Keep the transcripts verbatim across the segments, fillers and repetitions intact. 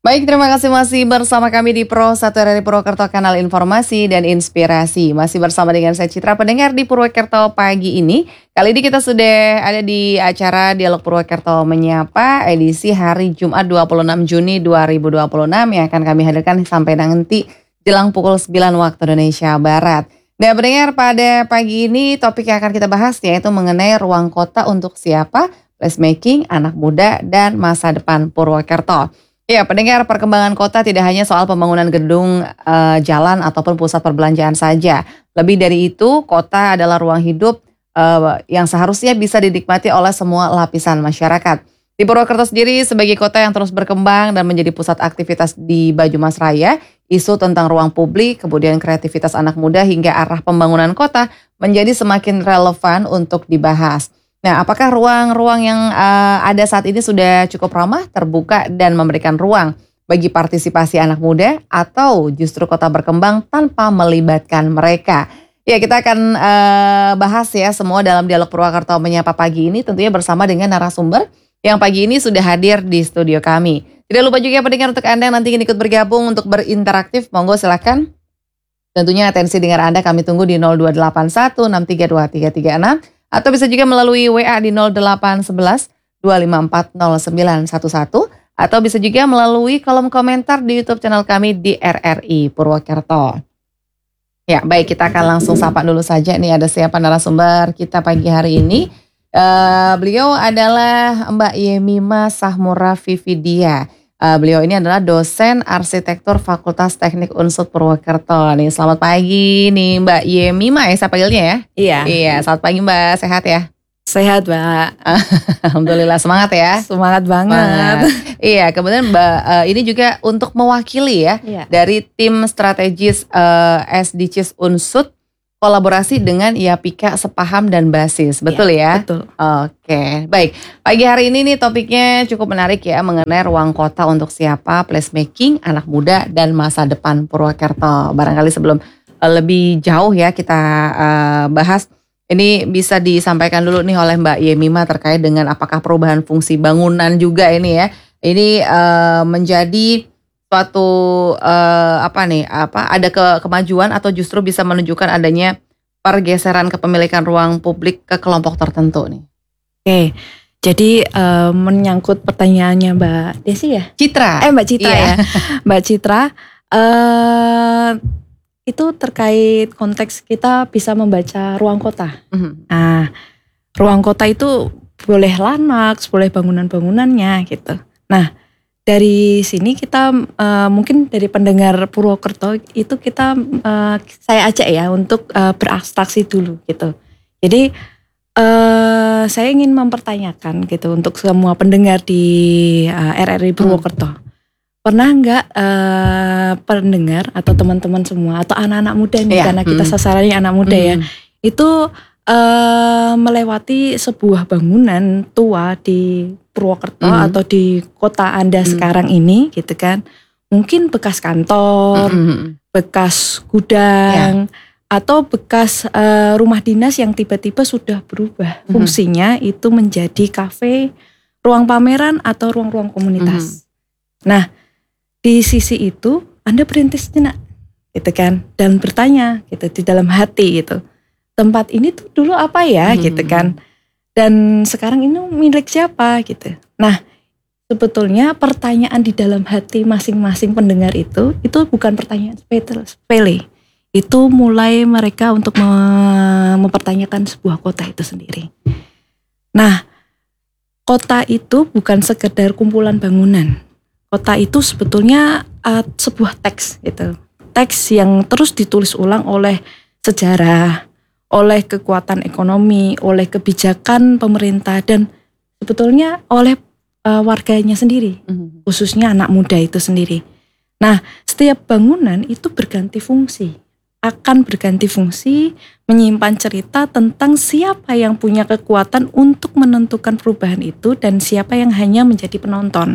Baik, terima kasih masih bersama kami di Pro satu R R I Purwokerto, kanal informasi dan inspirasi. Masih bersama dengan saya Citra, pendengar di Purwokerto pagi ini. Kali ini kita sudah ada di acara Dialog Purwokerto Menyapa, edisi hari Jumat dua puluh enam Juni dua ribu dua puluh enam yang akan kami hadirkan sampai nanti jelang pukul sembilan waktu Indonesia Barat. Nah, pendengar, pada pagi ini topik yang akan kita bahas yaitu mengenai ruang kota untuk siapa, placemaking, anak muda, dan masa depan Purwokerto. Ya, pendengar, perkembangan kota tidak hanya soal pembangunan gedung, uh, jalan, ataupun pusat perbelanjaan saja. Lebih dari itu, kota adalah ruang hidup uh, yang seharusnya bisa dinikmati oleh semua lapisan masyarakat. Di Purwokerto sendiri, sebagai kota yang terus berkembang dan menjadi pusat aktivitas di Banyumas Raya, isu tentang ruang publik, kemudian kreativitas anak muda hingga arah pembangunan kota menjadi semakin relevan untuk dibahas. Nah, apakah ruang-ruang yang uh, ada saat ini sudah cukup ramah, terbuka, dan memberikan ruang bagi partisipasi anak muda, atau justru kota berkembang tanpa melibatkan mereka? Ya, kita akan uh, bahas ya semua dalam Dialog Purwokerto Menyapa pagi ini, tentunya bersama dengan narasumber yang pagi ini sudah hadir di studio kami. Tidak lupa juga pendengar, untuk Anda yang nanti ingin ikut bergabung untuk berinteraktif, monggo silakan. Tentunya atensi dengar Anda kami tunggu di nol dua delapan satu enam tiga dua tiga tiga enam. Atau bisa juga melalui W A di nol delapan satu satu dua lima empat nol sembilan satu satu. Atau bisa juga melalui kolom komentar di YouTube channel kami di R R I Purwokerto. Ya, baik, kita akan langsung sapa dulu saja. Nih ada siapa narasumber kita pagi hari ini. Uh, beliau adalah Mbak Yemima Sahmura Vividia. Uh, beliau ini adalah dosen arsitektur Fakultas Teknik U N S U D Purwokerto. Nih, selamat pagi nih Mbak Yemima ya, saya panggilnya ya. Iya. Iya, selamat pagi Mbak, sehat ya? Sehat, Mbak. Alhamdulillah, semangat ya. Semangat banget. Semangat. Iya, kemudian Mbak uh, ini juga untuk mewakili ya, iya, dari tim strategis uh, S D Gs U N S U D, kolaborasi dengan Yapika Sepaham dan Basis, betul ya? ya? Betul. Oke, baik. Pagi hari ini nih topiknya cukup menarik ya, mengenai ruang kota untuk siapa, placemaking, anak muda, dan masa depan Purwokerto. Barangkali sebelum uh, lebih jauh ya kita uh, bahas, ini bisa disampaikan dulu nih oleh Mbak Yemima terkait dengan apakah perubahan fungsi bangunan juga ini ya, ini uh, menjadi suatu uh, apa nih apa ada ke kemajuan atau justru bisa menunjukkan adanya pergeseran kepemilikan ruang publik ke kelompok tertentu nih. Oke, jadi uh, menyangkut pertanyaannya Mbak Desi ya? Citra. Eh Mbak Citra iya. ya, Mbak Citra. Uh, itu terkait konteks kita bisa membaca ruang kota. Mm-hmm. Nah, ruang kota itu boleh landmark, boleh bangunan-bangunannya gitu. Nah, dari sini kita uh, mungkin dari pendengar Purwokerto itu kita uh, saya ajak ya untuk uh, berabstraksi dulu gitu. Jadi uh, saya ingin mempertanyakan gitu untuk semua pendengar di uh, R R I Purwokerto. Hmm. Pernah nggak uh, pendengar atau teman-teman semua atau anak-anak muda nih, yeah, karena kita sasarannya anak muda, hmm, ya, itu uh, melewati sebuah bangunan tua di Purwokerto, mm-hmm, atau di kota Anda, mm-hmm, sekarang ini gitu kan, mungkin bekas kantor, mm-hmm, bekas gudang, yeah, atau bekas uh, rumah dinas yang tiba-tiba sudah berubah, mm-hmm, fungsinya itu menjadi kafe, ruang pameran, atau ruang-ruang komunitas. Mm-hmm. Nah, di sisi itu Anda berhenti sejenak gitu kan, dan bertanya gitu di dalam hati gitu, tempat ini tuh dulu apa ya, mm-hmm, gitu kan. Dan sekarang ini milik siapa gitu. Nah, sebetulnya pertanyaan di dalam hati masing-masing pendengar itu, itu bukan pertanyaan sepele. Itu mulai mereka untuk mempertanyakan sebuah kota itu sendiri. Nah, kota itu bukan sekedar kumpulan bangunan. Kota itu sebetulnya uh, sebuah teks gitu. Teks yang terus ditulis ulang oleh sejarah, oleh kekuatan ekonomi, oleh kebijakan pemerintah, dan sebetulnya oleh uh, warganya sendiri, mm-hmm, khususnya anak muda itu sendiri. Nah, setiap bangunan itu berganti fungsi, akan berganti fungsi, menyimpan cerita tentang siapa yang punya kekuatan untuk menentukan perubahan itu dan siapa yang hanya menjadi penonton.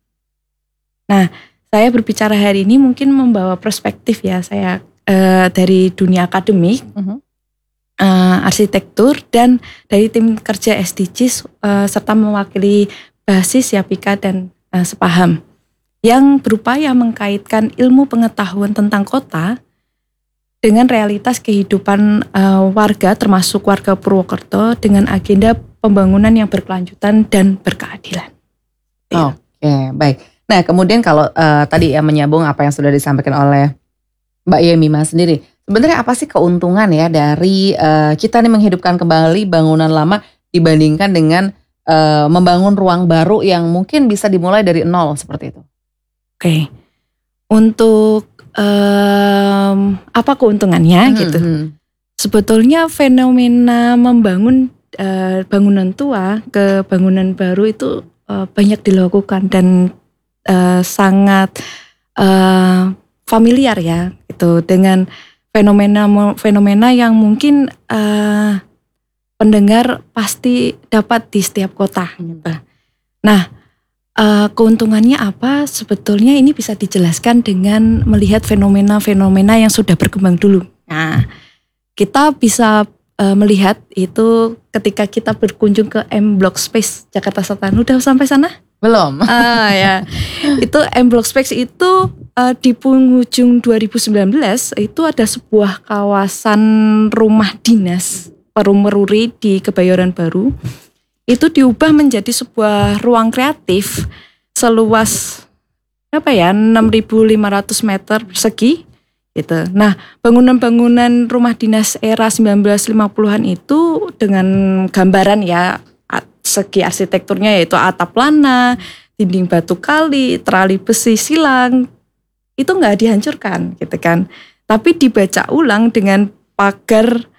Nah, saya berbicara hari ini mungkin membawa perspektif ya, saya uh, dari dunia akademik, mm-hmm, Uh, arsitektur, dan dari tim kerja S D Gs uh, serta mewakili Basis, Yapika, dan uh, Sepaham. yang berupaya mengkaitkan ilmu pengetahuan tentang kota dengan realitas kehidupan uh, warga, termasuk warga Purwokerto, dengan agenda pembangunan yang berkelanjutan dan berkeadilan. Oke, okay, baik. Nah, kemudian kalau uh, tadi ya menyambung apa yang sudah disampaikan oleh Mbak Yemima sendiri, sebenarnya apa sih keuntungan ya dari uh, kita nih menghidupkan kembali bangunan lama dibandingkan dengan uh, membangun ruang baru yang mungkin bisa dimulai dari nol seperti itu? Oke, okay. Untuk um, apa keuntungannya hmm, gitu? Hmm. Sebetulnya fenomena membangun uh, bangunan tua ke bangunan baru itu uh, banyak dilakukan dan uh, sangat uh, familiar ya, itu dengan fenomena-fenomena yang mungkin uh, pendengar pasti dapat di setiap kota. Gitu. Nah, uh, keuntungannya apa? Sebetulnya ini bisa dijelaskan dengan melihat fenomena-fenomena yang sudah berkembang dulu. Nah, kita bisa uh, melihat itu ketika kita berkunjung ke M Block Space Jakarta Selatan. Udah sampai sana? Belum. Ah ya, itu M Block Space itu uh, di penghujung dua ribu sembilan belas itu ada sebuah kawasan rumah dinas perumruri di Kebayoran Baru. Itu diubah menjadi sebuah ruang kreatif seluas apa ya enam ribu lima ratus meter persegi. Gitu. Nah, bangunan-bangunan rumah dinas era sembilan belas lima puluhan itu dengan gambaran ya segi arsitekturnya yaitu atap lana, dinding batu kali, terali besi silang, itu nggak dihancurkan gitu kan. Tapi dibaca ulang dengan pagar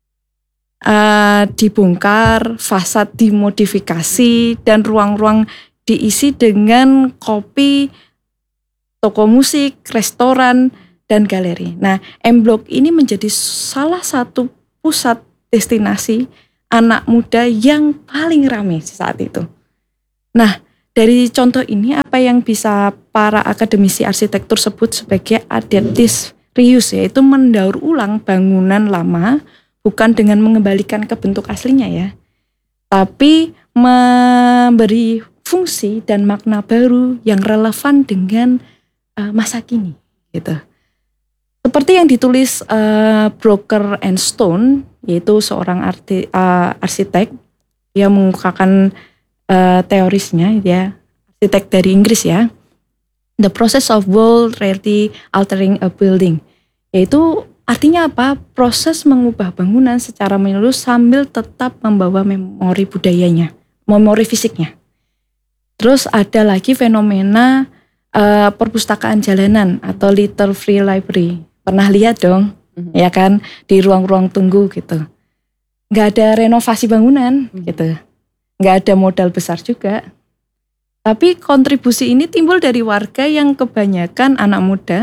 uh, dibongkar, fasad dimodifikasi, dan ruang-ruang diisi dengan kopi, toko musik, restoran, dan galeri. Nah, M Block ini menjadi salah satu pusat destinasi anak muda yang paling ramai saat itu. Nah, dari contoh ini apa yang bisa para akademisi arsitektur sebut sebagai adaptive reuse, yaitu mendaur ulang bangunan lama bukan dengan mengembalikan ke bentuk aslinya ya, tapi memberi fungsi dan makna baru yang relevan dengan uh, masa kini gitu. Seperti yang ditulis uh, Broker and Stone, yaitu seorang arti, uh, arsitek yang mengungkapkan uh, teorisnya, ya arsitek dari Inggris ya, the process of world reality altering a building, yaitu artinya apa? Proses mengubah bangunan secara menyeluruh sambil tetap membawa memori budayanya, memori fisiknya. Terus ada lagi fenomena uh, perpustakaan jalanan atau litter free library. Pernah lihat dong, mm-hmm. ya kan, di ruang-ruang tunggu gitu. Nggak ada renovasi bangunan mm-hmm. gitu, nggak ada modal besar juga. Tapi kontribusi ini timbul dari warga yang kebanyakan anak muda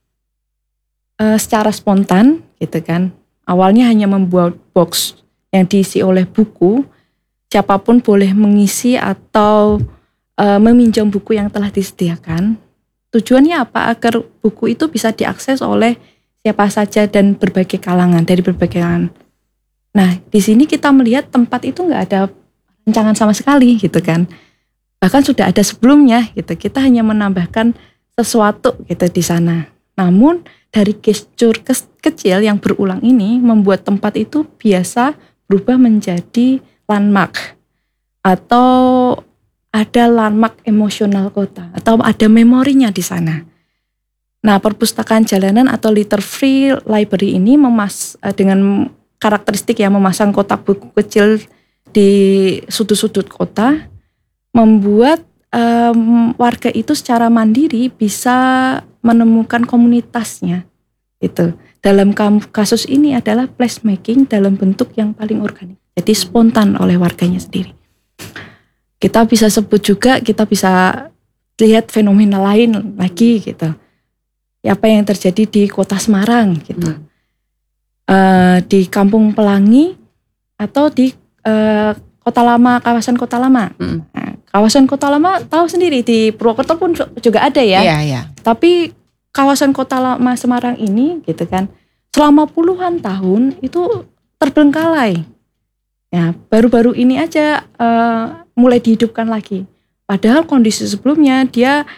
uh, secara spontan gitu kan. Awalnya hanya membuat box yang diisi oleh buku, siapapun boleh mengisi atau uh, meminjam buku yang telah disediakan. Tujuannya apa? Agar buku itu bisa diakses oleh siapa saja dan berbagai kalangan, dari berbagai kalangan. Nah, di sini kita melihat tempat itu nggak ada rancangan sama sekali gitu kan. Bahkan sudah ada sebelumnya gitu. Kita hanya menambahkan sesuatu gitu di sana. Namun dari gestur ke- kecil yang berulang ini membuat tempat itu biasa berubah menjadi landmark atau ada landmark emosional kota atau ada memorinya di sana. Nah, perpustakaan jalanan atau litter free library ini memas dengan karakteristik yang memasang kotak buku kecil di sudut-sudut kota, membuat um, warga itu secara mandiri bisa menemukan komunitasnya. Itu dalam kasus ini adalah placemaking dalam bentuk yang paling organik, jadi spontan oleh warganya sendiri. Kita bisa sebut juga, kita bisa lihat fenomena lain lagi gitu. Apa yang terjadi di kota Semarang gitu. Hmm. Uh, di Kampung Pelangi atau di uh, Kota Lama, kawasan Kota Lama. Hmm. Nah, kawasan Kota Lama tahu sendiri di Purwokerto pun juga ada ya. Iya, iya. Tapi kawasan Kota Lama Semarang ini gitu kan, selama puluhan tahun itu terbengkalai. Ya, baru-baru ini aja uh, mulai dihidupkan lagi. Padahal kondisi sebelumnya dia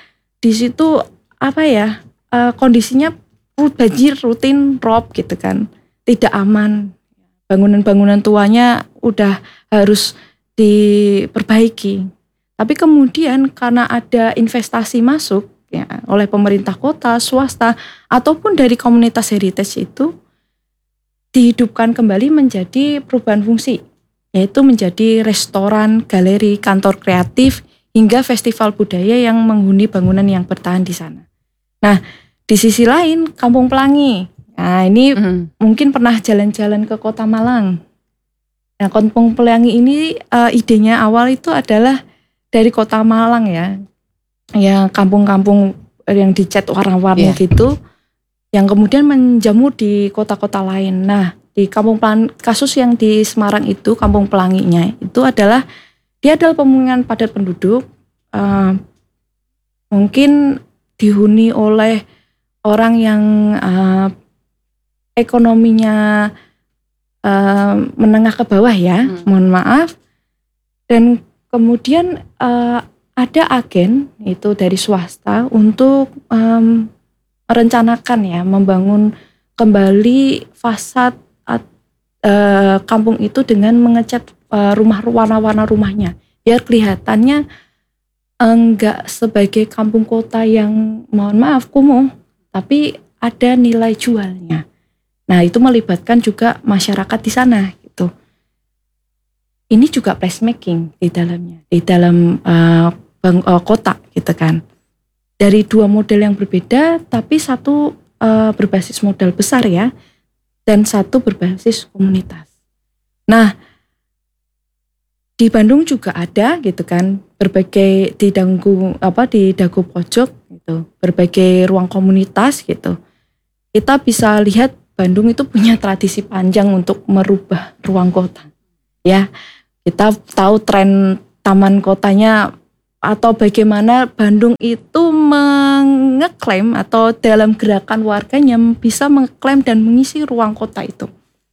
di situ apa ya uh, kondisinya banjir rutin, rob gitu kan, tidak aman. Bangunan-bangunan tuanya udah harus diperbaiki. Tapi kemudian karena ada investasi masuk ya oleh pemerintah kota, swasta ataupun dari komunitas heritage itu dihidupkan kembali menjadi perubahan fungsi, yaitu menjadi restoran, galeri, kantor kreatif hingga festival budaya yang menghuni bangunan yang bertahan di sana. Nah, di sisi lain Kampung Pelangi. Nah, ini mm. mungkin pernah jalan-jalan ke Kota Malang. Nah, Kampung Pelangi ini uh, idenya awal itu adalah dari Kota Malang ya. Ya, kampung-kampung yang dicat warna-warni yeah. gitu. Yang kemudian menjamur di kota-kota lain. Nah, di Kampung Pelangi, kasus yang di Semarang itu, Kampung Pelanginya itu adalah dia adalah pemukiman padat penduduk, uh, mungkin dihuni oleh orang yang uh, ekonominya uh, menengah ke bawah ya, hmm. mohon maaf. Dan kemudian uh, ada agen itu dari swasta untuk um, merencanakan ya, membangun kembali fasad uh, kampung itu dengan mengecat uh, rumah warna-warna rumahnya biar kelihatannya enggak sebagai kampung kota yang mohon maaf kumuh, tapi ada nilai jualnya. Nah, itu melibatkan juga masyarakat di sana gitu. Ini juga placemaking di dalamnya, di dalam uh, bang, uh, kota gitu kan. Dari dua model yang berbeda, tapi satu uh, berbasis modal besar ya, dan satu berbasis komunitas. Nah, di Bandung juga ada gitu kan, berbagai di dagu apa di dagu pojok gitu, berbagai ruang komunitas gitu. Kita bisa lihat Bandung itu punya tradisi panjang untuk merubah ruang kota. Ya, kita tahu tren taman kotanya atau bagaimana Bandung itu mengeklaim atau dalam gerakan warganya bisa mengklaim dan mengisi ruang kota itu.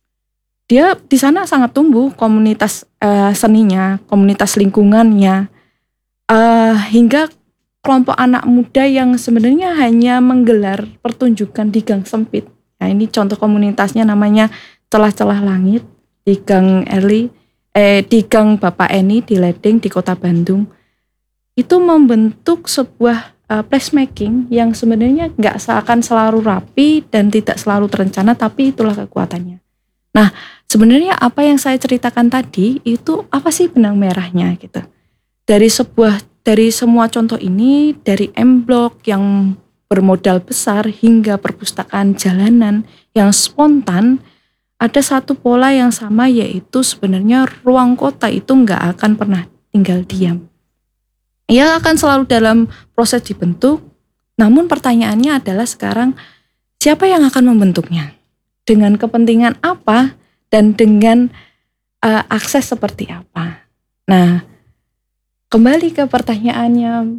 Dia di sana sangat tumbuh komunitas uh, seninya, komunitas lingkungannya, uh, hingga kelompok anak muda yang sebenarnya hanya menggelar pertunjukan di gang sempit. Nah, ini contoh komunitasnya namanya Celah-Celah Langit di Gang Eli, eh di Gang Bapak Eni di Ledeng di Kota Bandung. Itu membentuk sebuah uh, placemaking yang sebenarnya nggak seakan selalu rapi dan tidak selalu terencana, tapi itulah kekuatannya. Nah, sebenarnya apa yang saya ceritakan tadi itu apa sih benang merahnya gitu. Dari sebuah dari semua contoh ini, dari M Block yang bermodal besar hingga perpustakaan jalanan yang spontan, ada satu pola yang sama, yaitu sebenarnya ruang kota itu nggak akan pernah tinggal diam. Ia akan selalu dalam proses dibentuk, namun pertanyaannya adalah sekarang siapa yang akan membentuknya? Dengan kepentingan apa dan dengan uh, akses seperti apa? Nah, kembali ke pertanyaannya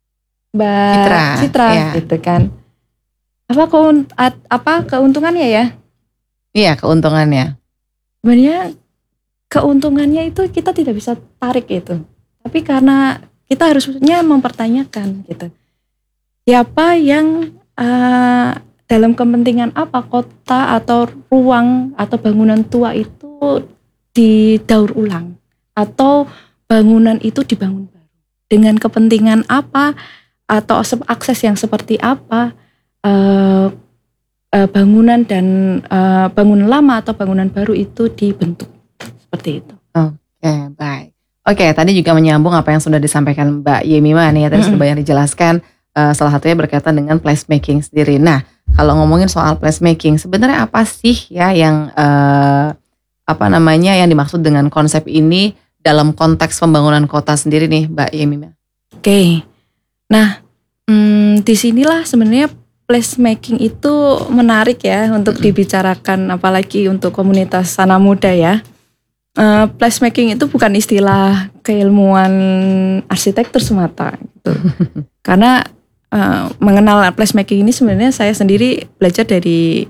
Mbak Citra, Citra ya. Gitu kan. Apa, keunt, apa keuntungannya ya? Iya, keuntungannya. Sebenarnya keuntungannya itu kita tidak bisa tarik itu. Tapi karena kita harusnya mempertanyakan gitu. Siapa yang uh, dalam kepentingan apa kota atau ruang atau bangunan tua itu didaur ulang atau bangunan itu dibangun baru. Dengan kepentingan apa atau akses yang seperti apa uh, uh, bangunan dan uh, bangunan lama atau bangunan baru itu dibentuk. Seperti itu. Oke, okay, baik. Oke, tadi juga menyambung apa yang sudah disampaikan Mbak Yemima nih ya, tadi mm-hmm. sudah banyak dijelaskan, uh, salah satunya berkaitan dengan placemaking sendiri. Nah, kalau ngomongin soal placemaking, sebenarnya apa sih ya yang uh, apa namanya yang dimaksud dengan konsep ini dalam konteks pembangunan kota sendiri nih, Mbak Yemima? Oke, nah hmm, disinilah sebenarnya placemaking itu menarik ya untuk mm-hmm. dibicarakan, apalagi untuk komunitas anak muda ya. Uh, placemaking itu bukan istilah keilmuan arsitektur semata gitu. Karena uh, mengenal placemaking ini sebenarnya saya sendiri belajar dari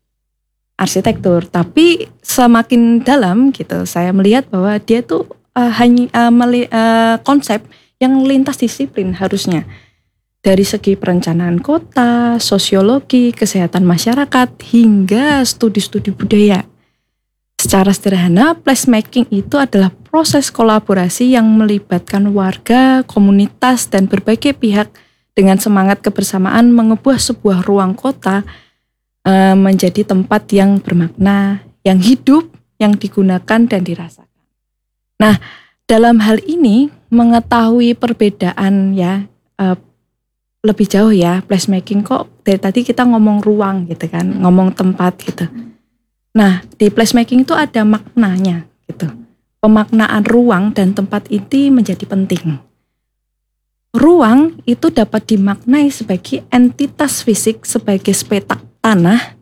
arsitektur, tapi semakin dalam gitu saya melihat bahwa dia tuh uh, hanya uh, meli, uh, konsep yang lintas disiplin harusnya. Dari segi perencanaan kota, sosiologi, kesehatan masyarakat, hingga studi-studi budaya. Secara sederhana, placemaking itu adalah proses kolaborasi yang melibatkan warga, komunitas, dan berbagai pihak dengan semangat kebersamaan mengubah sebuah ruang kota e, menjadi tempat yang bermakna, yang hidup, yang digunakan dan dirasakan. Nah, dalam hal ini mengetahui perbedaan ya e, lebih jauh ya, placemaking kok dari tadi kita ngomong ruang gitu kan, ngomong tempat gitu. Nah, di placemaking itu ada maknanya gitu. Pemaknaan ruang dan tempat itu menjadi penting. Ruang itu dapat dimaknai sebagai entitas fisik, sebagai sepetak tanah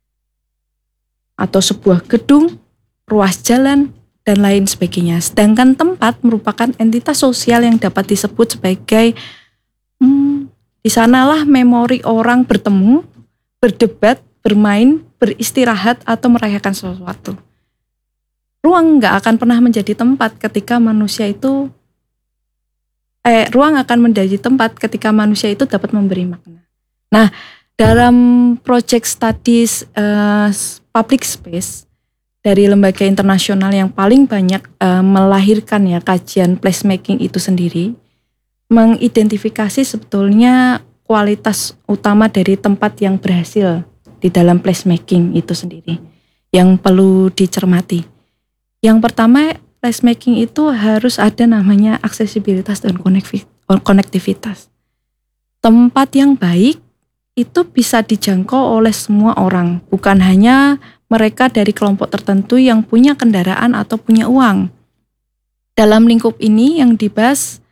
atau sebuah gedung, ruas jalan, dan lain sebagainya. Sedangkan tempat merupakan entitas sosial yang dapat disebut sebagai hmm, di sanalah memori orang bertemu, berdebat, bermain, beristirahat, atau merayakan sesuatu. Ruang nggak akan pernah menjadi tempat ketika manusia itu, eh, ruang akan menjadi tempat ketika manusia itu dapat memberi makna. Nah, dalam project studies uh, public space dari lembaga internasional yang paling banyak uh, melahirkan ya kajian placemaking itu sendiri, mengidentifikasi sebetulnya kualitas utama dari tempat yang berhasil di dalam placemaking itu sendiri yang perlu dicermati. Yang pertama, placemaking itu harus ada namanya aksesibilitas dan konektivitas. Tempat yang baik itu bisa dijangkau oleh semua orang, bukan hanya mereka dari kelompok tertentu yang punya kendaraan atau punya uang. Dalam lingkup ini yang dibahas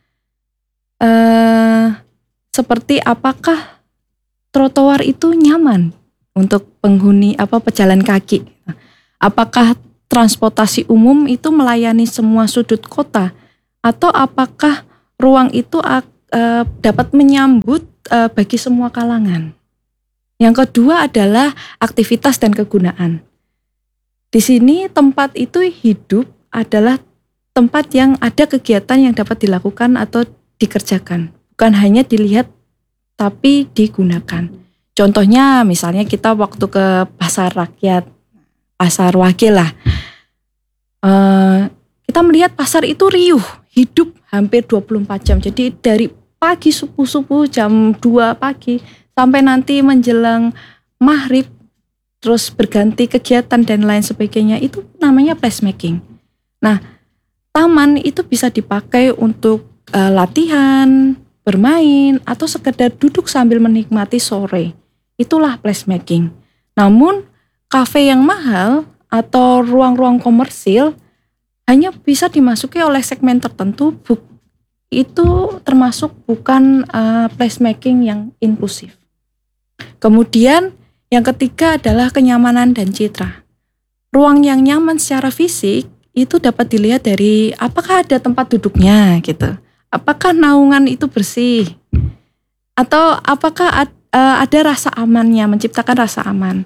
eh, seperti apakah trotoar itu nyaman untuk penghuni apa pejalan kaki. Apakah transportasi umum itu melayani semua sudut kota, atau apakah ruang itu uh, dapat menyambut uh, bagi semua kalangan. Yang kedua adalah aktivitas dan kegunaan. Di sini tempat itu hidup adalah tempat yang ada kegiatan yang dapat dilakukan atau dikerjakan, bukan hanya dilihat tapi digunakan. Contohnya misalnya kita waktu ke pasar rakyat, pasar wakil lah, uh, kita melihat pasar itu riuh, hidup hampir dua puluh empat jam. Jadi dari pagi subuh-subuh jam dua pagi sampai nanti menjelang maghrib, terus berganti kegiatan dan lain sebagainya, itu namanya placemaking. Nah, taman itu bisa dipakai untuk uh, latihan, bermain, atau sekedar duduk sambil menikmati sore. Itulah placemaking. Namun kafe yang mahal atau ruang-ruang komersil hanya bisa dimasuki oleh segmen tertentu, itu termasuk bukan uh, placemaking yang inklusif. Kemudian yang ketiga adalah kenyamanan dan citra. Ruang yang nyaman secara fisik itu dapat dilihat dari apakah ada tempat duduknya gitu, apakah naungan itu bersih, atau apakah ad, uh, ada rasa amannya, menciptakan rasa aman.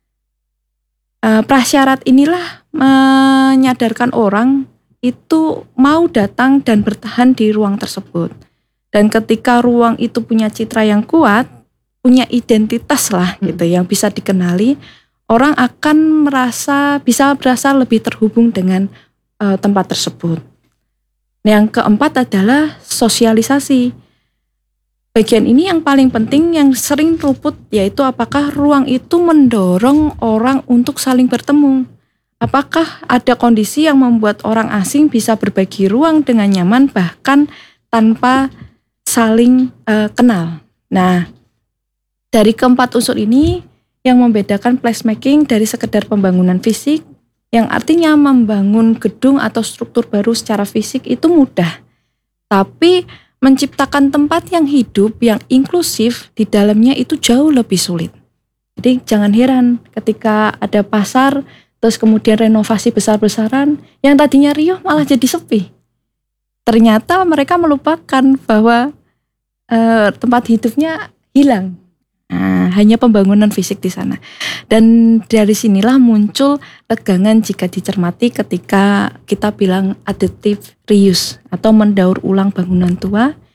Uh, prasyarat inilah menyadarkan orang itu mau datang dan bertahan di ruang tersebut. Dan ketika ruang itu punya citra yang kuat, punya identitas lah gitu yang bisa dikenali, orang akan merasa bisa berasa lebih terhubung dengan uh, tempat tersebut. Yang keempat adalah sosialisasi. Bagian ini yang paling penting, yang sering luput, yaitu apakah ruang itu mendorong orang untuk saling bertemu. Apakah ada kondisi yang membuat orang asing bisa berbagi ruang dengan nyaman bahkan tanpa saling uh, kenal. Nah, dari keempat unsur ini yang membedakan placemaking dari sekedar pembangunan fisik, yang artinya membangun gedung atau struktur baru secara fisik itu mudah. Tapi menciptakan tempat yang hidup, yang inklusif di dalamnya itu jauh lebih sulit. Jadi jangan heran ketika ada pasar, terus kemudian renovasi besar-besaran, yang tadinya riuh malah jadi sepi. Ternyata mereka melupakan bahwa eh, tempat hidupnya hilang. Nah, hanya pembangunan fisik di sana. Dan dari sinilah muncul tegangan jika dicermati ketika kita bilang adaptive reuse atau mendaur ulang bangunan tua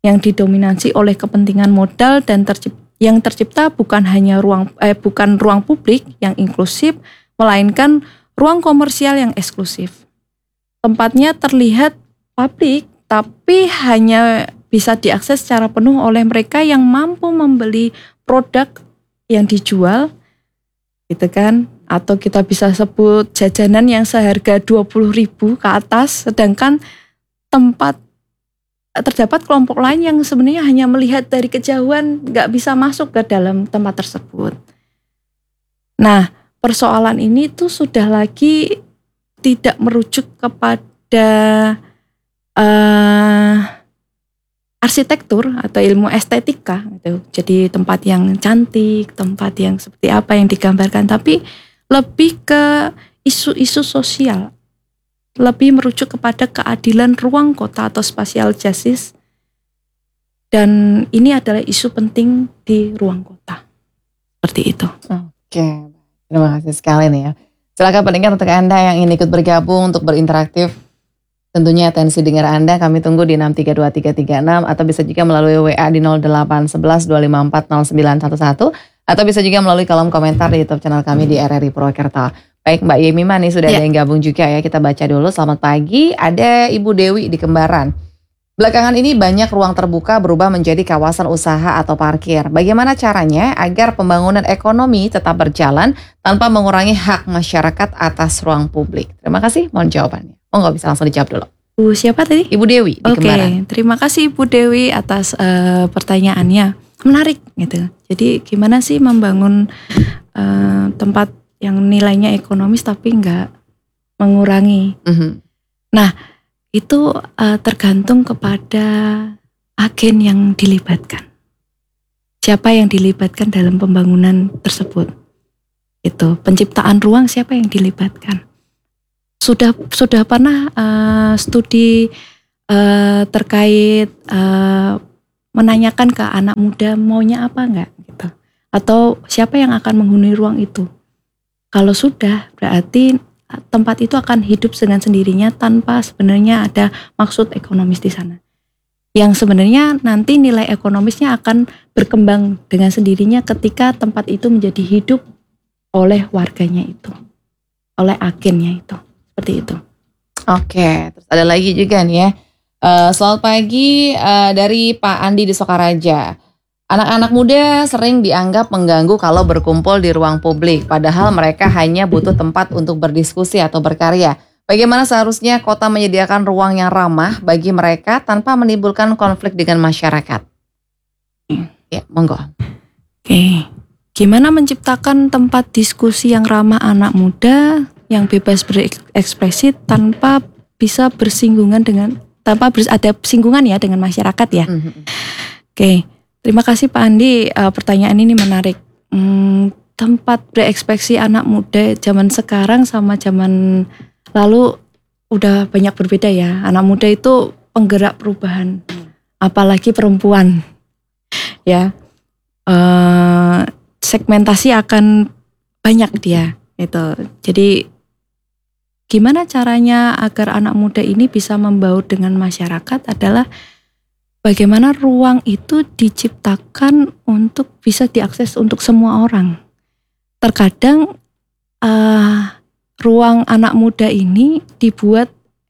yang didominasi oleh kepentingan modal dan tercipta, yang tercipta bukan hanya ruang eh, bukan ruang publik yang inklusif, melainkan ruang komersial yang eksklusif. Tempatnya terlihat publik, tapi hanya bisa diakses secara penuh oleh mereka yang mampu membeli produk yang dijual, gitu kan? Atau kita bisa sebut jajanan yang seharga dua puluh ribu ke atas, sedangkan tempat terdapat kelompok lain yang sebenarnya hanya melihat dari kejauhan, nggak bisa masuk ke dalam tempat tersebut. Nah, persoalan ini tuh sudah lagi tidak merujuk kepada uh, arsitektur atau ilmu estetika gitu. Jadi tempat yang cantik, tempat yang seperti apa yang digambarkan, tapi lebih ke isu-isu sosial, lebih merujuk kepada keadilan ruang kota atau spatial justice, dan ini adalah isu penting di ruang kota, seperti itu. Oke, terima kasih sekali nih ya. Silakan pendengar, untuk Anda yang ingin ikut bergabung untuk berinteraktif, tentunya atensi dengar Anda kami tunggu di enam tiga dua tiga tiga enam, atau bisa juga melalui W A di nol delapan satu satu dua lima empat nol sembilan satu satu, atau bisa juga melalui kolom komentar di YouTube channel kami di R R I Purwokerto. Baik, Mbak Yemima nih sudah ya. Ada yang gabung juga ya, kita baca dulu. Selamat pagi, ada Ibu Dewi di Kembaran. Belakangan ini banyak ruang terbuka berubah menjadi kawasan usaha atau parkir. Bagaimana caranya agar pembangunan ekonomi tetap berjalan tanpa mengurangi hak masyarakat atas ruang publik? Terima kasih, mohon jawabannya. Oh, nggak bisa langsung dijawab dulu. Bu siapa tadi? Ibu Dewi di Oke, Kembaran. Terima kasih Ibu Dewi atas uh, pertanyaannya. Menarik gitu. Jadi gimana sih membangun uh, tempat yang nilainya ekonomis tapi nggak mengurangi? Mm-hmm. Nah, itu uh, tergantung kepada agen yang dilibatkan. Siapa yang dilibatkan dalam pembangunan tersebut? Itu penciptaan ruang, siapa yang dilibatkan? Sudah sudah pernah uh, studi uh, terkait uh, menanyakan ke anak muda maunya apa enggak gitu? Atau siapa yang akan menghuni ruang itu? Kalau sudah, berarti tempat itu akan hidup dengan sendirinya tanpa sebenarnya ada maksud ekonomis di sana. Yang sebenarnya nanti nilai ekonomisnya akan berkembang dengan sendirinya ketika tempat itu menjadi hidup oleh warganya itu, oleh agennya itu, seperti itu. Oke, terus ada lagi juga nih ya. Uh, selamat pagi uh, dari Pak Andi di Sokaraja. Anak-anak muda sering dianggap mengganggu kalau berkumpul di ruang publik, padahal mereka hanya butuh tempat untuk berdiskusi atau berkarya. Bagaimana seharusnya kota menyediakan ruang yang ramah bagi mereka tanpa menimbulkan konflik dengan masyarakat? Ya, monggo. Oke, gimana menciptakan tempat diskusi yang ramah anak muda, yang bebas berekspresi tanpa bisa bersinggungan dengan, tanpa ada singgungan ya dengan masyarakat ya? Mm-hmm. Oke. Terima kasih Pak Andi, uh, pertanyaan ini menarik. Hmm, tempat berekspresi anak muda zaman sekarang sama zaman lalu udah banyak berbeda ya. Anak muda itu penggerak perubahan, apalagi perempuan. Ya, uh, segmentasi akan banyak dia. Itu. Jadi gimana caranya agar anak muda ini bisa membaur dengan masyarakat adalah bagaimana ruang itu diciptakan untuk bisa diakses untuk semua orang. Terkadang uh, ruang anak muda ini dibuat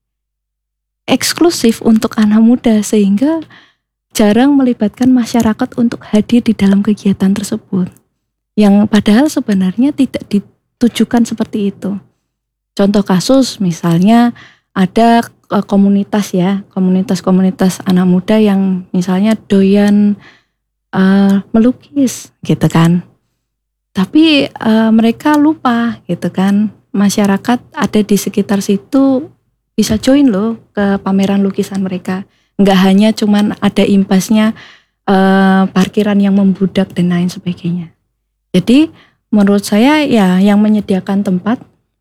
eksklusif untuk anak muda sehingga jarang melibatkan masyarakat untuk hadir di dalam kegiatan tersebut. Yang padahal sebenarnya tidak ditujukan seperti itu. Contoh kasus misalnya ada komunitas ya, komunitas-komunitas anak muda yang misalnya doyan uh, melukis gitu kan. Tapi uh, mereka lupa gitu kan, masyarakat ada di sekitar situ bisa join loh ke pameran lukisan mereka. Enggak hanya cuman ada imbasnya uh, parkiran yang membludak dan lain sebagainya. Jadi menurut saya ya yang menyediakan tempat,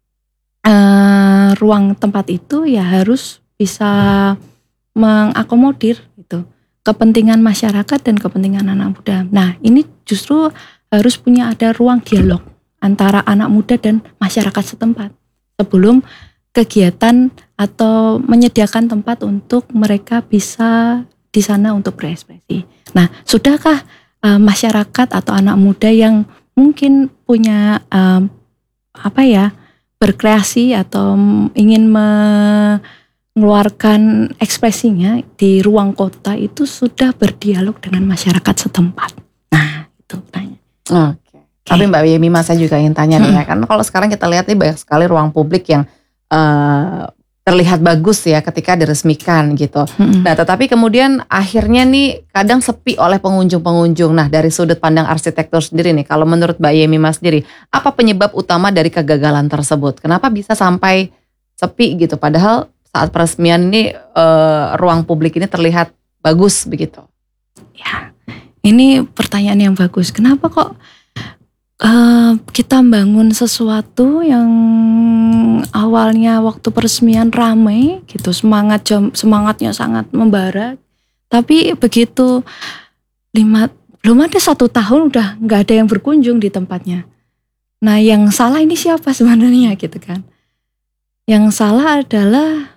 uh, ruang tempat itu ya harus bisa mengakomodir gitu kepentingan masyarakat dan kepentingan anak muda. Nah, ini justru harus punya ada ruang dialog antara anak muda dan masyarakat setempat sebelum kegiatan atau menyediakan tempat untuk mereka bisa di sana untuk berekspresi. Nah, sudahkah uh, masyarakat atau anak muda yang mungkin punya uh, apa ya, berkreasi atau ingin mengeluarkan ekspresinya di ruang kota itu sudah berdialog dengan masyarakat setempat? Nah, itu tanya. Oke. Okay. Tapi Mbak Yemima, saya juga ingin tanya nih ya, kan kalau sekarang kita lihat nih banyak sekali ruang publik yang uh, terlihat bagus ya ketika diresmikan gitu. Hmm. Nah, tetapi kemudian akhirnya nih kadang sepi oleh pengunjung-pengunjung. Nah, dari sudut pandang arsitektur sendiri nih, kalau menurut Mbak Yemima sendiri, apa penyebab utama dari kegagalan tersebut? Kenapa bisa sampai sepi gitu? Padahal saat peresmian ini uh, ruang publik ini terlihat bagus begitu. Ya, ini pertanyaan yang bagus. Kenapa kok uh, kita bangun sesuatu yang awalnya waktu peresmian ramai gitu, semangat jam, semangatnya sangat membara, tapi begitu lima belum ada satu tahun udah nggak ada yang berkunjung di tempatnya. Nah, yang salah ini siapa sebenarnya gitu kan? Yang salah adalah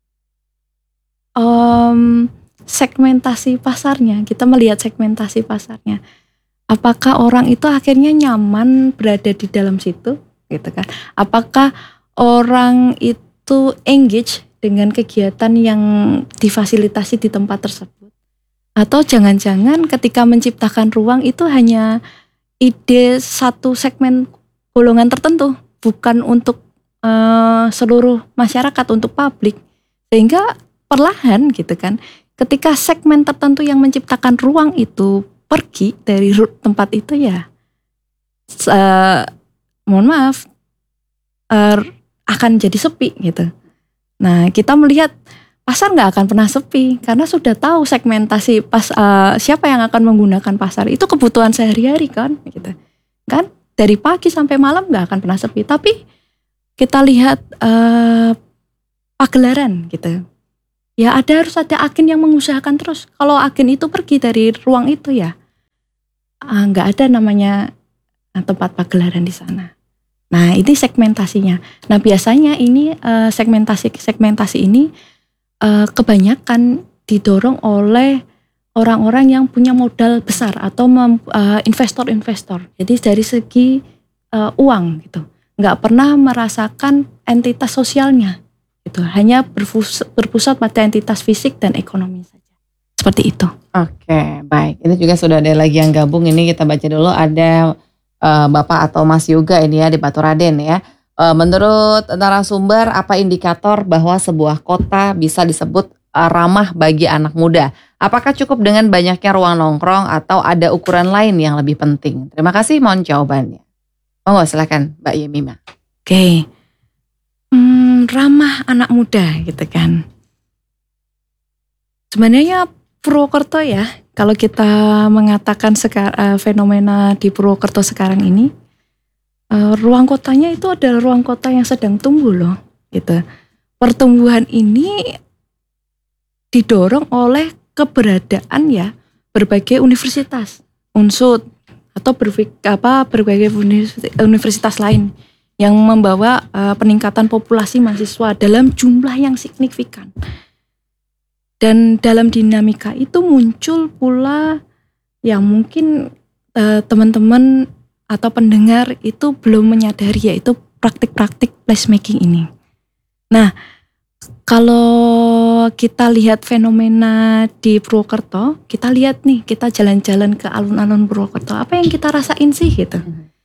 um, segmentasi pasarnya. Kita melihat segmentasi pasarnya. Apakah orang itu akhirnya nyaman berada di dalam situ, gitu kan? Apakah orang itu engage dengan kegiatan yang difasilitasi di tempat tersebut? Atau jangan-jangan ketika menciptakan ruang itu hanya ide satu segmen golongan tertentu, bukan untuk uh, seluruh masyarakat, untuk publik. Sehingga perlahan gitu kan, ketika segmen tertentu yang menciptakan ruang itu pergi dari tempat itu ya, uh, mohon maaf, uh, akan jadi sepi gitu. Nah, kita melihat pasar nggak akan pernah sepi karena sudah tahu segmentasi pas uh, siapa yang akan menggunakan pasar, itu kebutuhan sehari-hari kan, gitu kan, dari pagi sampai malam nggak akan pernah sepi. Tapi kita lihat uh, pagelaran gitu. Ya ada harus ada agen yang mengusahakan terus. Kalau agen itu pergi dari ruang itu ya nggak uh, ada namanya uh, tempat pagelaran di sana. Nah, ini segmentasinya. Nah, biasanya ini uh, segmentasi-segmentasi ini uh, kebanyakan didorong oleh orang-orang yang punya modal besar atau mem, uh, investor-investor. Jadi dari segi uh, uang gitu, nggak pernah merasakan entitas sosialnya. Itu hanya berpusat, berpusat pada entitas fisik dan ekonomi saja. Seperti itu. Oke, baik. Ini juga sudah ada lagi yang gabung. Ini kita baca dulu. Ada uh, Bapak atau Mas Yoga ini ya di Baturaden ya. Uh, menurut narasumber, apa indikator bahwa sebuah kota bisa disebut uh, ramah bagi anak muda? Apakah cukup dengan banyaknya ruang nongkrong atau ada ukuran lain yang lebih penting? Terima kasih, mohon jawabannya. Monggo silakan Mbak Yemima. Oke. Okay. Hmm, ramah anak muda gitu kan. Sebenarnya Purwokerto ya, kalau kita mengatakan sekar, uh, fenomena di Purwokerto sekarang ini, uh, ruang kotanya itu adalah ruang kota yang sedang tumbuh loh, gitu. Pertumbuhan ini didorong oleh keberadaan ya berbagai universitas, unsur atau berbagai, apa, berbagai universitas lain yang membawa uh, peningkatan populasi mahasiswa dalam jumlah yang signifikan. Dan dalam dinamika itu muncul pula yang mungkin uh, teman-teman atau pendengar itu belum menyadari, yaitu praktik-praktik placemaking ini. Nah, kalau kita lihat fenomena di Purwokerto, kita lihat nih, kita jalan-jalan ke alun-alun Purwokerto, apa yang kita rasain sih gitu?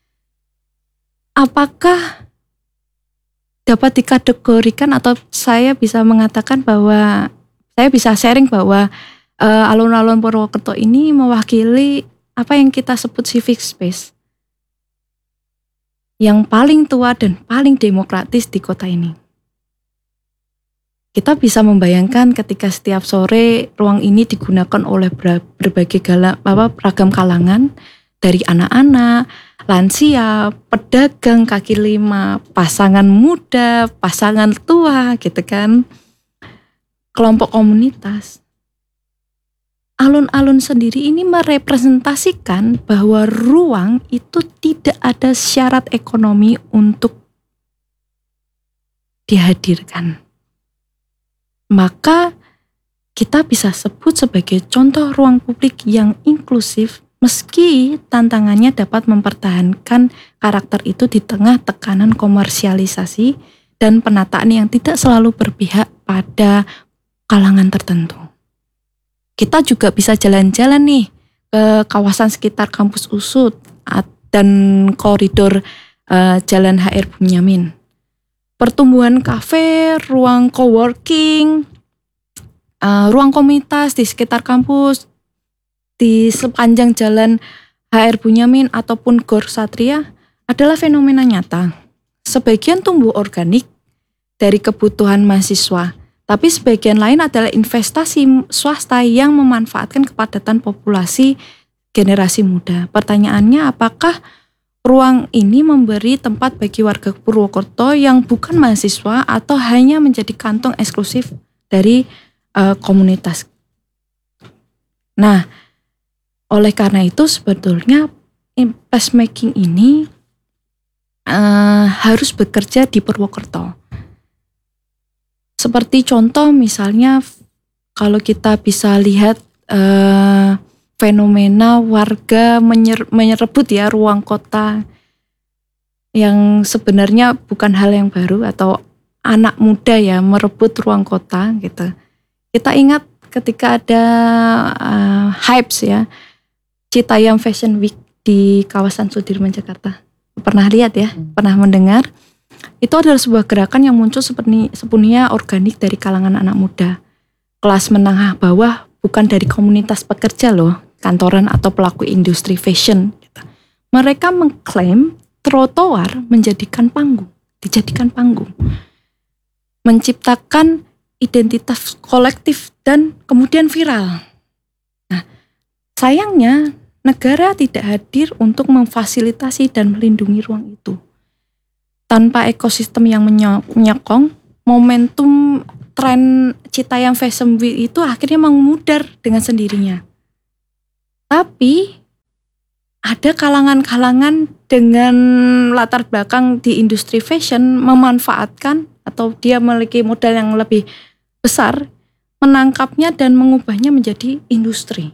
Apakah dapat dikategorikan atau saya bisa mengatakan bahwa saya bisa sharing bahwa uh, alun-alun Purwokerto ini mewakili apa yang kita sebut civic space yang paling tua dan paling demokratis di kota ini. Kita bisa membayangkan ketika setiap sore ruang ini digunakan oleh berbagai gala, apa, ragam kalangan, dari anak-anak, lansia, pedagang kaki lima, pasangan muda, pasangan tua gitu kan, kelompok komunitas. Alun-alun sendiri ini merepresentasikan bahwa ruang itu tidak ada syarat ekonomi untuk dihadirkan. Maka kita bisa sebut sebagai contoh ruang publik yang inklusif meski tantangannya dapat mempertahankan karakter itu di tengah tekanan komersialisasi dan penataan yang tidak selalu berpihak pada kalangan tertentu. Kita juga bisa jalan-jalan nih ke kawasan sekitar kampus U S U D dan koridor uh, Jalan H R Bunyamin. Pertumbuhan kafe, ruang coworking, uh, ruang komunitas di sekitar kampus, di sepanjang Jalan H R Bunyamin ataupun Gor Satria adalah fenomena nyata. Sebagian tumbuh organik dari kebutuhan mahasiswa, tapi sebagian lain adalah investasi swasta yang memanfaatkan kepadatan populasi generasi muda. Pertanyaannya, apakah ruang ini memberi tempat bagi warga Purwokerto yang bukan mahasiswa atau hanya menjadi kantong eksklusif dari uh, komunitas? Nah, oleh karena itu sebetulnya placemaking ini uh, harus bekerja di Purwokerto. Seperti contoh misalnya kalau kita bisa lihat uh, fenomena warga menyer, menyerebut ya ruang kota yang sebenarnya bukan hal yang baru, atau anak muda ya merebut ruang kota gitu. Kita ingat ketika ada uh, hypes ya, Citayam Fashion Week di kawasan Sudirman Jakarta. Pernah lihat ya, hmm. pernah mendengar? Itu adalah sebuah gerakan yang muncul seperti sepenuhnya organik dari kalangan anak muda. Kelas menengah bawah, bukan dari komunitas pekerja loh, kantoran atau pelaku industri fashion. Mereka mengklaim trotoar menjadikan panggung, dijadikan panggung. Menciptakan identitas kolektif dan kemudian viral. Nah, sayangnya negara tidak hadir untuk memfasilitasi dan melindungi ruang itu. Tanpa ekosistem yang menyokong, momentum tren Citayam Fashion Week itu akhirnya memudar dengan sendirinya. Tapi ada kalangan-kalangan dengan latar belakang di industri fashion memanfaatkan atau dia memiliki modal yang lebih besar, menangkapnya dan mengubahnya menjadi industri.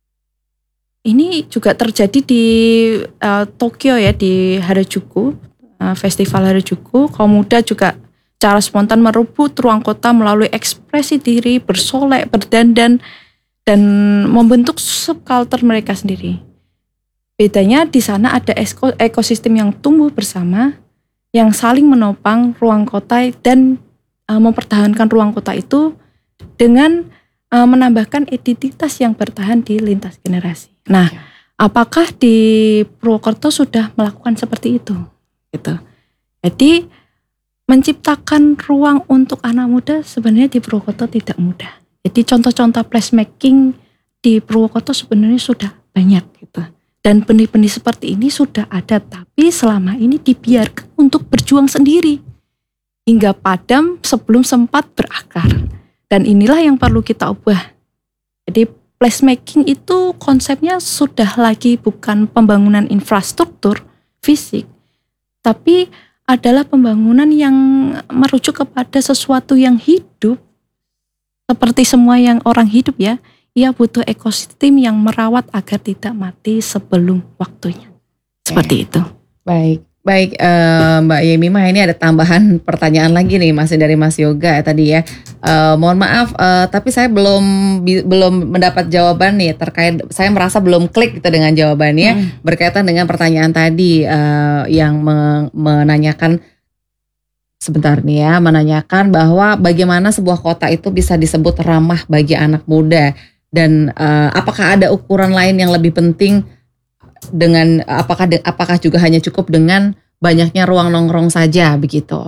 Ini juga terjadi di uh, Tokyo ya, di Harajuku. Festival Harajuku, kaum muda juga cara spontan merebut ruang kota melalui ekspresi diri, bersolek, berdandan, dan membentuk subkultur mereka sendiri. Bedanya di sana ada ekosistem yang tumbuh bersama, yang saling menopang ruang kota dan uh, mempertahankan ruang kota itu dengan uh, menambahkan identitas yang bertahan di lintas generasi. Nah, apakah di Purwokerto sudah melakukan seperti itu? Gitu. Jadi menciptakan ruang untuk anak muda sebenarnya di Purwokerto tidak mudah. Jadi contoh-contoh placemaking di Purwokerto sebenarnya sudah banyak gitu. Dan benih-benih seperti ini sudah ada, tapi selama ini dibiarkan untuk berjuang sendiri hingga padam sebelum sempat berakar. Dan inilah yang perlu kita ubah. Jadi placemaking itu konsepnya sudah lagi bukan pembangunan infrastruktur fisik, tapi adalah pembangunan yang merujuk kepada sesuatu yang hidup. Seperti semua yang orang hidup ya, ia butuh ekosistem yang merawat agar tidak mati sebelum waktunya. Seperti itu. Baik, baik uh, Mbak Yemimah, ini ada tambahan pertanyaan lagi nih, masih dari Mas Yoga ya tadi ya. Uh, mohon maaf, uh, tapi saya belum bi- belum mendapat jawaban nih terkait, saya merasa belum klik gitu dengan jawabannya hmm. berkaitan dengan pertanyaan tadi uh, yang me- menanyakan sebentar nih ya, menanyakan bahwa bagaimana sebuah kota itu bisa disebut ramah bagi anak muda, dan uh, apakah ada ukuran lain yang lebih penting dengan apakah de- apakah juga hanya cukup dengan banyaknya ruang nongkrong saja begitu?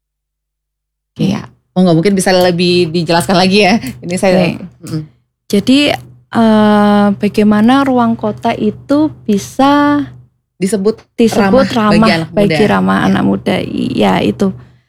Iya. Oh nggak, mungkin bisa lebih dijelaskan lagi ya. Ini saya. Mm. Jadi uh, bagaimana ruang kota itu bisa disebut disebut ramah, ramah bagi, anak bagi muda. ramah ya. anak muda. Ya itu.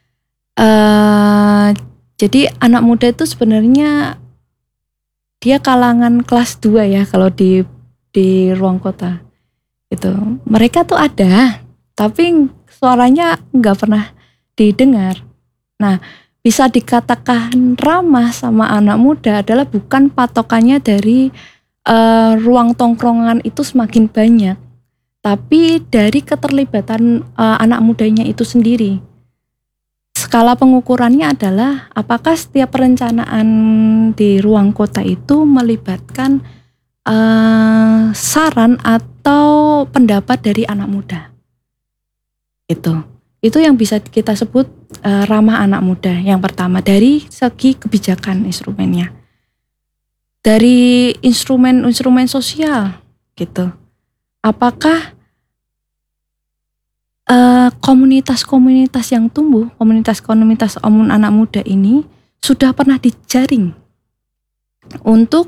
Uh, jadi anak muda itu sebenarnya dia kalangan kelas dua ya kalau di di ruang kota. Itu mereka tuh ada, tapi suaranya nggak pernah didengar. Nah, bisa dikatakan ramah sama anak muda adalah bukan patokannya dari uh, ruang tongkrongan itu semakin banyak, tapi dari keterlibatan uh, anak mudanya itu sendiri. Skala pengukurannya adalah apakah setiap perencanaan di ruang kota itu melibatkan uh, saran atau pendapat dari anak muda. Itu. Itu yang bisa kita sebut uh, ramah anak muda. Yang pertama dari segi kebijakan instrumennya, dari instrumen-instrumen sosial, gitu. Apakah uh, komunitas-komunitas yang tumbuh, komunitas-komunitas omun anak muda ini sudah pernah dijaring untuk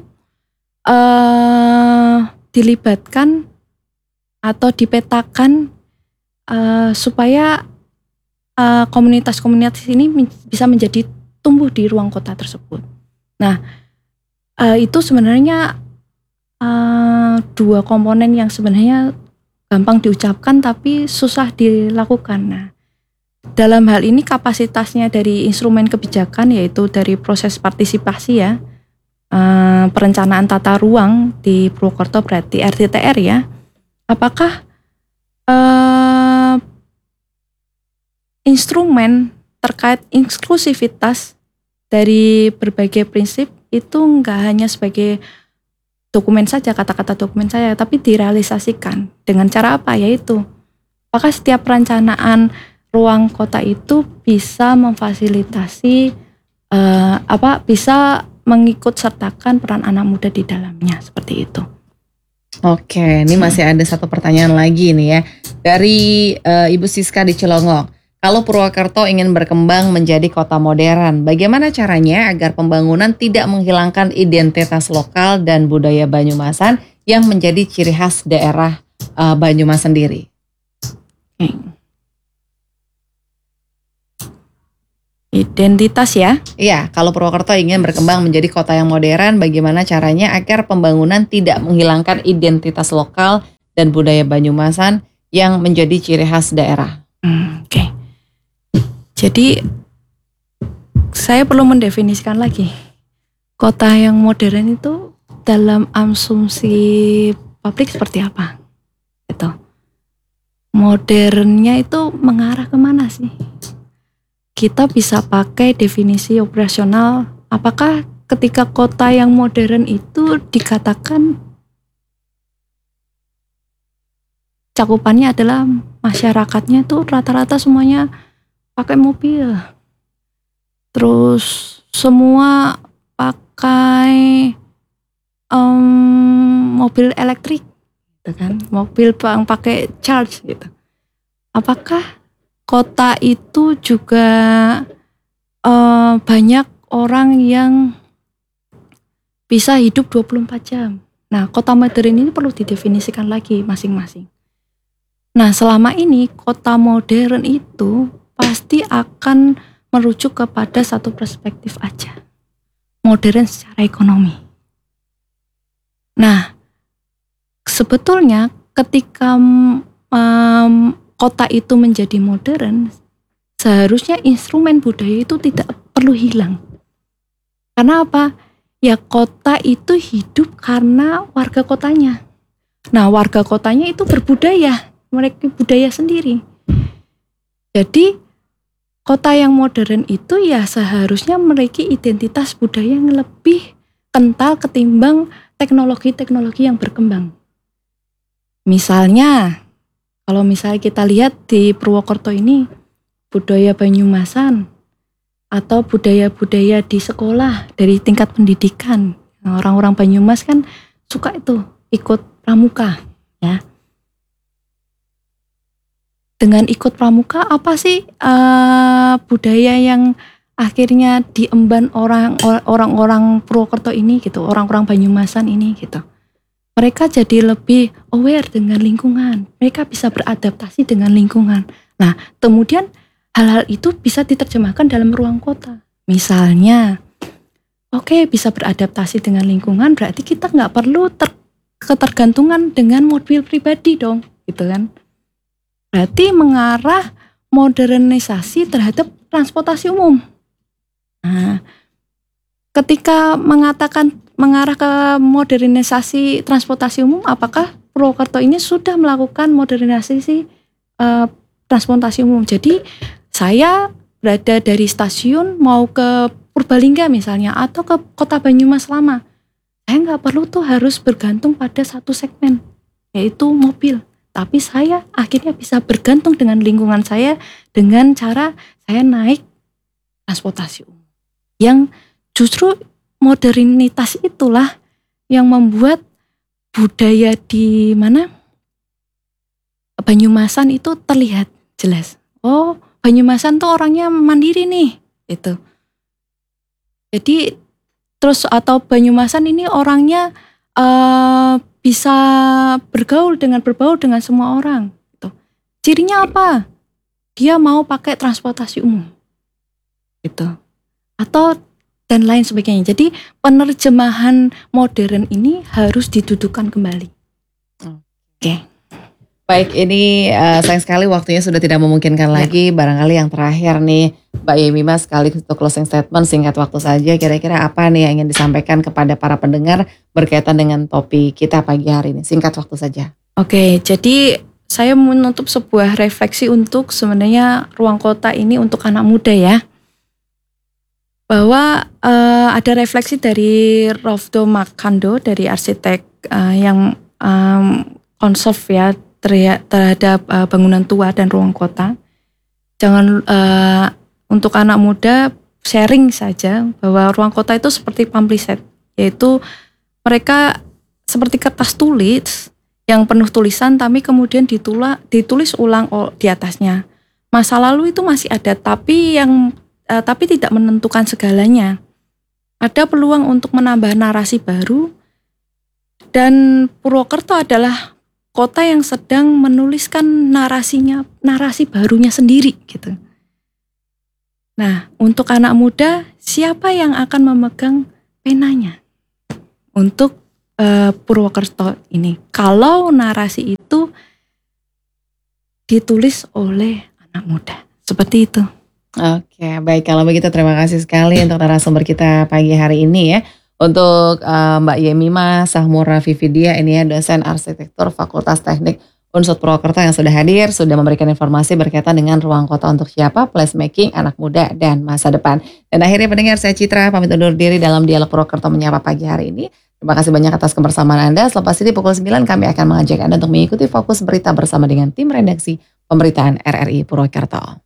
uh, dilibatkan atau dipetakan uh, supaya Uh, komunitas-komunitas ini men- bisa menjadi tumbuh di ruang kota tersebut. Nah, uh, itu sebenarnya uh, dua komponen yang sebenarnya gampang diucapkan tapi susah dilakukan. Nah, dalam hal ini kapasitasnya dari instrumen kebijakan yaitu dari proses partisipasi ya, uh, perencanaan tata ruang di Purwokerto berarti R T T R ya. Apakah uh, instrumen terkait inklusivitas dari berbagai prinsip itu enggak hanya sebagai dokumen saja, kata-kata dokumen saja, tapi direalisasikan dengan cara apa? Yaitu apakah setiap perencanaan ruang kota itu bisa memfasilitasi uh, apa bisa mengikut sertakan peran anak muda di dalamnya, seperti itu. Oke, ini masih ada satu pertanyaan lagi nih ya dari uh, Ibu Siska di Cilongok. Kalau Purwokerto ingin berkembang menjadi kota modern, bagaimana caranya agar pembangunan tidak menghilangkan identitas lokal dan budaya Banyumasan yang menjadi ciri khas daerah uh, Banyumas sendiri? Identitas ya? Iya, kalau Purwokerto ingin berkembang menjadi kota yang modern, bagaimana caranya agar pembangunan tidak menghilangkan identitas lokal dan budaya Banyumasan yang menjadi ciri khas daerah? Hmm, Oke. Okay. Jadi saya perlu mendefinisikan lagi kota yang modern itu dalam asumsi publik seperti apa? Itu modernnya itu mengarah kemana sih? Kita bisa pakai definisi operasional. Apakah ketika kota yang modern itu dikatakan cakupannya adalah masyarakatnya itu rata-rata semuanya pakai mobil, terus semua pakai um, mobil elektrik, gitu kan? Mobil yang pakai charge gitu. Apakah kota itu juga uh, banyak orang yang bisa hidup dua puluh empat jam? Nah, kota modern ini perlu didefinisikan lagi masing-masing. Nah, selama ini kota modern itu pasti akan merujuk kepada satu perspektif aja, modern secara ekonomi. Nah, sebetulnya ketika um, kota itu menjadi modern, seharusnya instrumen budaya itu tidak perlu hilang. Karena apa? Ya kota itu hidup karena warga kotanya. Nah, warga kotanya itu berbudaya, mereka budaya sendiri. Jadi kota yang modern itu ya seharusnya memiliki identitas budaya yang lebih kental ketimbang teknologi-teknologi yang berkembang. Misalnya, kalau misalnya kita lihat di Purwokerto ini, budaya Banyumasan atau budaya-budaya di sekolah dari tingkat pendidikan. Nah, orang-orang Banyumas kan suka itu ikut pramuka, ya. Dengan ikut pramuka apa sih uh, budaya yang akhirnya diemban orang orang-orang Purwokerto ini gitu, orang-orang Banyumasan ini gitu. Mereka jadi lebih aware dengan lingkungan, mereka bisa beradaptasi dengan lingkungan. Nah, kemudian hal-hal itu bisa diterjemahkan dalam ruang kota. Misalnya, oke okay, bisa beradaptasi dengan lingkungan, berarti kita nggak perlu ter- ketergantungan dengan mobil pribadi dong, gitu kan? Berarti mengarah modernisasi terhadap transportasi umum. Nah, ketika mengatakan mengarah ke modernisasi transportasi umum, apakah Purwokerto ini sudah melakukan modernisasi uh, transportasi umum? Jadi saya berada dari stasiun mau ke Purbalingga misalnya atau ke Kota Banyumas Lama, saya nggak perlu tuh harus bergantung pada satu segmen, yaitu mobil. Tapi saya akhirnya bisa bergantung dengan lingkungan saya dengan cara saya naik transportasi umum. Yang justru modernitas itulah yang membuat budaya di mana Banyumasan itu terlihat jelas. Oh, Banyumasan tuh orangnya mandiri nih, itu. Jadi terus atau Banyumasan ini orangnya uh, bisa bergaul dengan berbaur dengan semua orang. Gitu. Cirinya apa? Dia mau pakai transportasi umum, gitu. Atau dan lain sebagainya. Jadi penerjemahan modern ini harus didudukan kembali. Oke. Okay. Baik, ini uh, sayang sekali waktunya sudah tidak memungkinkan lagi. Ya. Barangkali yang terakhir nih, Mbak Yemimah, sekali untuk closing statement singkat waktu saja. Kira-kira apa nih yang ingin disampaikan kepada para pendengar berkaitan dengan topik kita pagi hari ini? Singkat waktu saja. Oke, jadi saya menutup sebuah refleksi untuk sebenarnya ruang kota ini untuk anak muda ya. Bahwa uh, ada refleksi dari Rofdo Makando dari arsitek uh, yang um, konsep ya terhadap uh, bangunan tua dan ruang kota. Jangan uh, untuk anak muda sharing saja bahwa ruang kota itu seperti pamflet, yaitu mereka seperti kertas tulis yang penuh tulisan tapi kemudian ditula, ditulis ulang di atasnya. Masa lalu itu masih ada tapi yang uh, tapi tidak menentukan segalanya. Ada peluang untuk menambah narasi baru dan Purwokerto adalah kota yang sedang menuliskan narasinya, narasi barunya sendiri gitu. Nah, untuk anak muda, siapa yang akan memegang penanya untuk uh, Purwokerto ini? Kalau narasi itu ditulis oleh anak muda, seperti itu. Oke, baik, kalau begitu terima kasih sekali untuk narasumber kita pagi hari ini ya. Untuk uh, Mbak Yemimah Sahmura Vividia, ini ya dosen arsitektur Fakultas Teknik U N S U D Purwokerto yang sudah hadir, sudah memberikan informasi berkaitan dengan ruang kota untuk siapa, placemaking, anak muda, dan masa depan. Dan akhirnya pendengar, saya Citra pamit undur diri dalam Dialog Purwokerto Menyapa pagi hari ini. Terima kasih banyak atas kebersamaan Anda. Selepas ini pukul sembilan kami akan mengajak Anda untuk mengikuti fokus berita bersama dengan tim redaksi pemberitaan R R I Purwokerto.